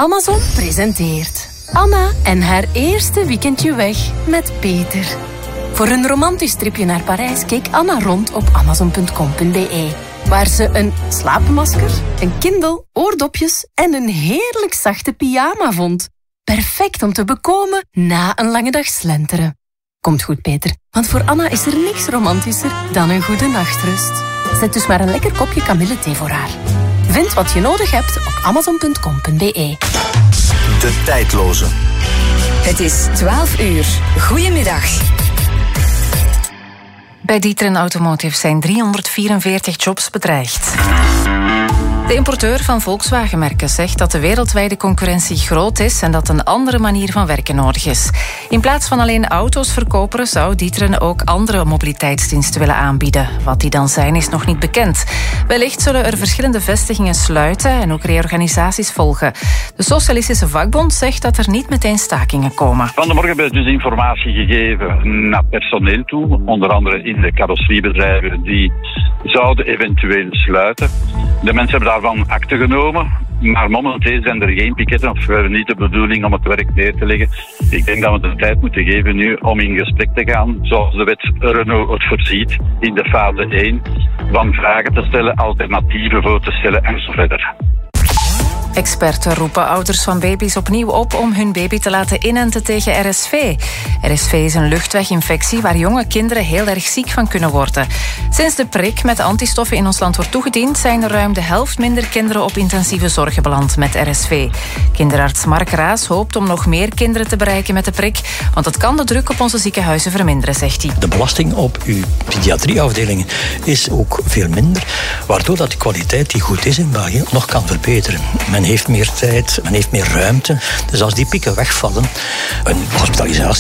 Amazon presenteert Anna en haar eerste weekendje weg met Peter. Voor een romantisch tripje naar Parijs keek Anna rond op amazon.com.be, waar ze een slaapmasker, een Kindle, oordopjes en een heerlijk zachte pyjama vond. Perfect om te bekomen na een lange dag slenteren. Komt goed, Peter, want voor Anna is er niks romantischer dan een goede nachtrust. Zet dus maar een lekker kopje kamillethee voor haar. Vind wat je nodig hebt op amazon.com.be. De tijdloze. Het is 12 uur. Goedemiddag. Bij D'Ieteren Automotive zijn 344 jobs bedreigd. De importeur van Volkswagen-merken zegt dat de wereldwijde concurrentie groot is en dat een andere manier van werken nodig is. In plaats van alleen auto's verkopen zou D'Ieteren ook andere mobiliteitsdiensten willen aanbieden. Wat die dan zijn is nog niet bekend. Wellicht zullen er verschillende vestigingen sluiten en ook reorganisaties volgen. De Socialistische Vakbond zegt dat er niet meteen stakingen komen. Vanmorgen hebben we dus informatie gegeven naar personeel toe, onder andere in de carrosseriebedrijven die zouden eventueel sluiten. De mensen hebben daarvan akte genomen, maar momenteel zijn er geen piketten of we hebben niet de bedoeling om het werk neer te leggen. Ik denk dat we de tijd moeten geven nu om in gesprek te gaan, zoals de wet Renault het voorziet in de fase 1, van vragen te stellen, alternatieven voor te stellen en zo verder. Experten roepen ouders van baby's opnieuw op om hun baby te laten inenten tegen RSV. RSV is een luchtweginfectie waar jonge kinderen heel erg ziek van kunnen worden. Sinds de prik met antistoffen in ons land wordt toegediend, zijn er ruim de helft minder kinderen op intensieve zorg beland met RSV. Kinderarts Mark Raas hoopt om nog meer kinderen te bereiken met de prik, want het kan de druk op onze ziekenhuizen verminderen, zegt hij. De belasting op uw pediatrieafdelingen is ook veel minder, waardoor dat de kwaliteit die goed is in België nog kan verbeteren. Men heeft meer tijd, men heeft meer ruimte. Dus als die pieken wegvallen, een hospitalisatie